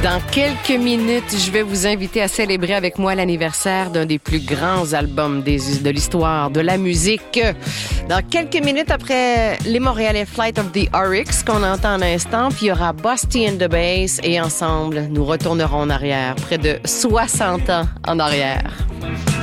Dans quelques minutes, je vais vous inviter à célébrer avec moi l'anniversaire d'un des plus grands albums de l'histoire de la musique. Dans quelques minutes après les Montréalais Flight of the Oryx qu'on entend en instant, puis il y aura Busty and the Bass et ensemble, nous retournerons en arrière, près de 60 ans en arrière.